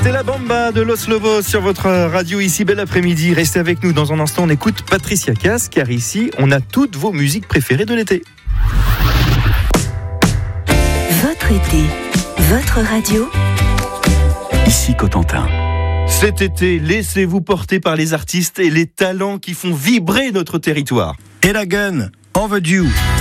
C'est la Bamba de Los Lobos sur votre radio ici, bel après-midi. Restez avec nous, dans un instant on écoute Patricia Cass, car ici on a toutes vos musiques préférées de l'été. Votre été, votre radio. Ici Cotentin. Cet été, laissez-vous porter par les artistes et les talents qui font vibrer notre territoire. Et la gun, overdue.